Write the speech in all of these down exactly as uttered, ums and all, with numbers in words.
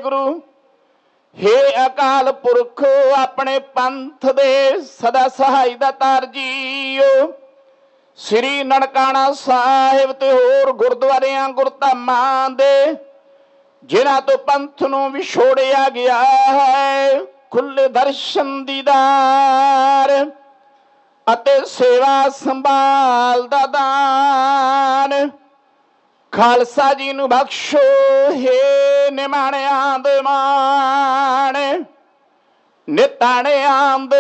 वाहेगुरु। हे अकाल पुरख अपने पंथ दे सदा सहाय दा तार जीओ। श्री ननकाना साहिब ते होर गुरुद्वारियां गुरधामां दे जिन्हां तो पंथ नूं विछोड़िया गया है, खुले दर्शन दीदार अते सेवा संभाल दा दान खालसा जी नूं बख्शो। हे निमाणियां दे मान, निताणियां दे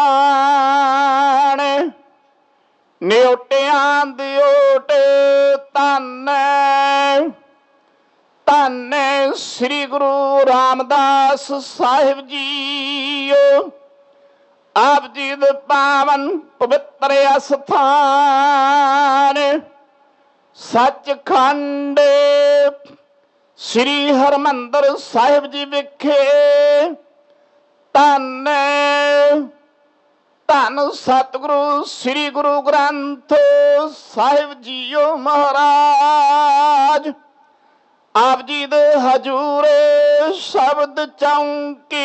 ताण, निओटियां दी ओट धन धन श्री गुरु रामदास साहिब जीओ। आप जी दे पावन पवित्र अस्थान सचखंड श्री हरमंदर साहिब जी विखे धन धन सतगुरु श्री गुरु ग्रंथ साहिब जीओ महाराज। आप जी दे हजूर शब्द चौंकी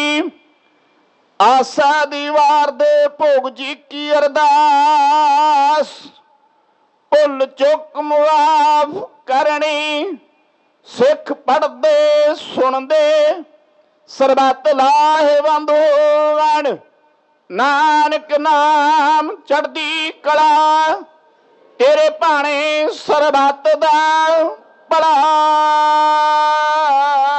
आशा दीवार दे भोग जी की अरदास भुल चुक मुआफ करनी। सिख पढ़दे सुनदे सरबत लाहेवंद होवण। नानक नाम चढ़दी कला तेरे भाणे सरबत दा भला।